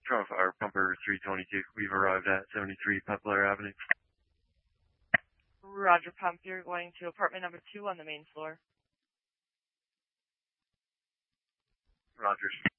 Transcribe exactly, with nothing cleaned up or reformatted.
Toronto Fire Pumper three twenty-two. We've arrived at seventy-three Poplar Avenue. Roger, Pump. You're going to apartment number two on the main floor. Rogers.